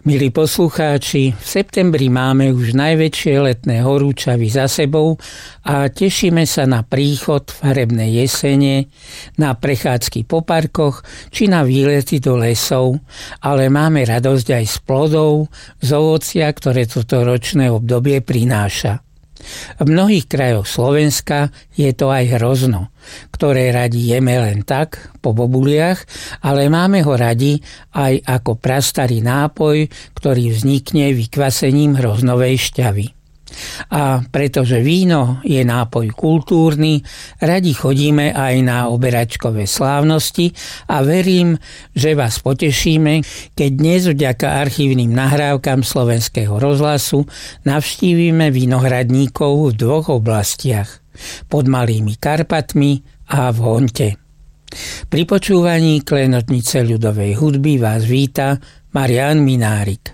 Milí poslucháči, v septembri máme už najväčšie letné horúčavy za sebou a tešíme sa na príchod farebnej jesene, na prechádzky po parkoch či na výlety do lesov, ale máme radosť aj z plodov, z ovocia, ktoré toto ročné obdobie prináša. V mnohých krajoch Slovenska je to aj hrozno, ktoré radi jeme len tak, po bobuliach, ale máme ho radi aj ako prastarý nápoj, ktorý vznikne vykvasením hroznovej šťavy. A pretože víno je nápoj kultúrny, radi chodíme aj na oberačkové slávnosti a verím, že vás potešíme, keď dnes vďaka archívnym nahrávkam Slovenského rozhlasu navštívime vinohradníkov v dvoch oblastiach, pod Malými Karpatmi a v Honte. Pri počúvaní Klenotnice ľudovej hudby vás víta Marián Minárik.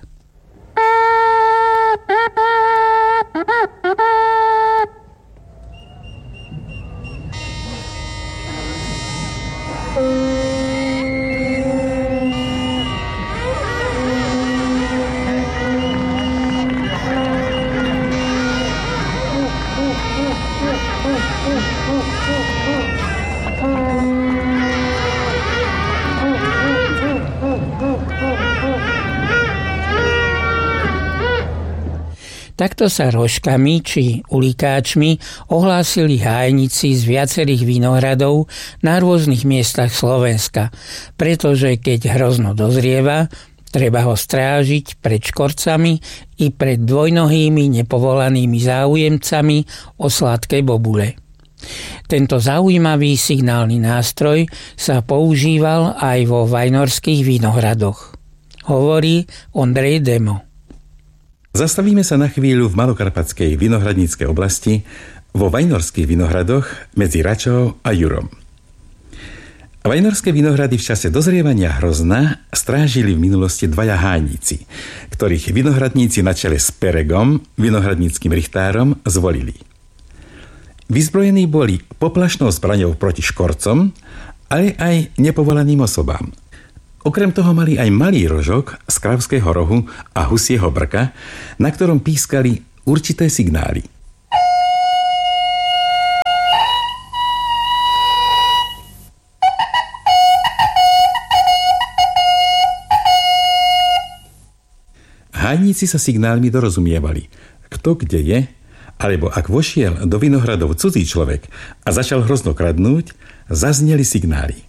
Takto sa rožkami či ulikáčmi ohlásili hájnici z viacerých vinohradov na rôznych miestach Slovenska, pretože keď hrozno dozrieva, treba ho strážiť pred škorcami i pred dvojnohými nepovolanými záujemcami o sladké bobule. Tento zaujímavý signálny nástroj sa používal aj vo vajnorských vinohradoch. Hovorí Ondrej Demo. Zastavíme sa na chvíľu v malokarpatskej vinohradníckej oblasti vo vajnorských vinohradoch medzi Račou a Jurom. Vajnorské vinohrady v čase dozrievania hrozna strážili v minulosti dvaja hájnici, ktorých vinohradníci na čele s Peregom, vinohradníckym richtárom, zvolili. Vyzbrojení boli poplašnou zbraňou proti škorcom, ale aj nepovolaným osobám. Okrem toho mali aj malý rožok z kravského rohu a husieho brka, na ktorom pískali určité signály. Hájnici sa signálmi dorozumievali, kto kde je, alebo ak vošiel do vinohradov cudzí človek a začal hrozno kradnúť, zazneli signály.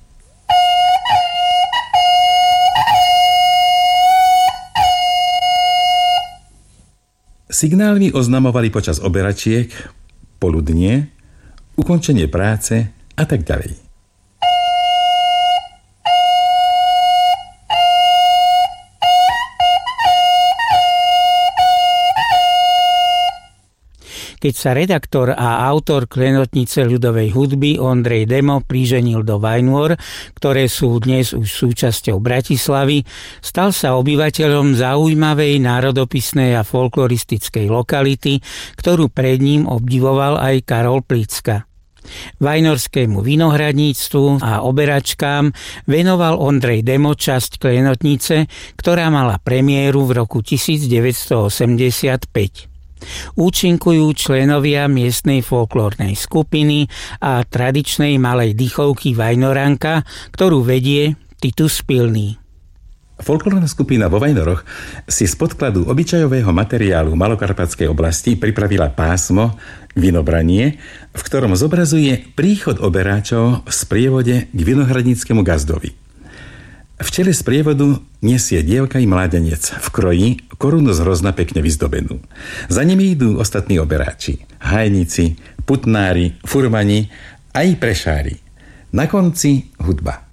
Signálmi oznamovali počas oberačiek, poludnie, ukončenie práce a tak ďalej. Keď sa redaktor a autor Klenotnice ľudovej hudby Ondrej Demo priženil do Vajnôr, ktoré sú dnes už súčasťou Bratislavy, stal sa obyvateľom zaujímavej národopisnej a folkloristickej lokality, ktorú pred ním obdivoval aj Karol Plicka. Vajnorskému vinohradníctvu a oberačkám venoval Ondrej Demo časť Klenotnice, ktorá mala premiéru v roku 1985. Účinkujú členovia miestnej folklórnej skupiny a tradičnej malej dychovky Vajnoranka, ktorú vedie Titus Pilný. Folklórna skupina vo Vajnoroch si z podkladu obyčajového materiálu malokarpatskej oblasti pripravila pásmo Vinobranie, v ktorom zobrazuje príchod oberáčov v sprievode k vinohradníckemu gazdovi. V čele sprievodu nesie dievka i mládenec v kroji korunu z hrozna pekne vyzdobenú. Za nimi idú ostatní oberáči, hájnici, putnári, furmani a i prešári. Na konci hudba.